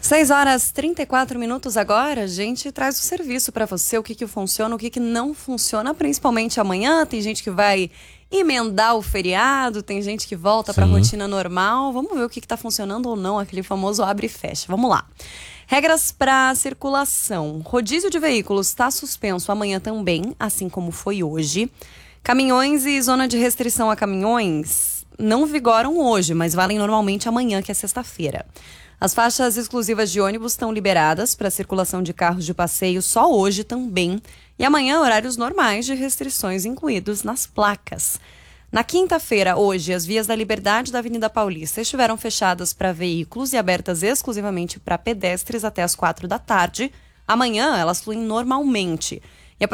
6h34 agora, a gente traz o serviço para você, o que funciona, o que não funciona, principalmente amanhã. Tem gente que vai emendar o feriado, tem gente que volta para a rotina normal. Vamos ver o que está funcionando ou não, aquele famoso abre e fecha. Vamos lá. Regras para circulação. Rodízio de veículos está suspenso amanhã também, assim como foi hoje. Caminhões e zona de restrição a caminhões não vigoram hoje, mas valem normalmente amanhã, que é sexta-feira. As faixas exclusivas de ônibus estão liberadas para circulação de carros de passeio só hoje também. E amanhã, horários normais de restrições incluídos nas placas. Na quinta-feira, hoje, as vias da Liberdade da Avenida Paulista estiveram fechadas para veículos e abertas exclusivamente para pedestres até as 4 da tarde. Amanhã, elas fluem normalmente.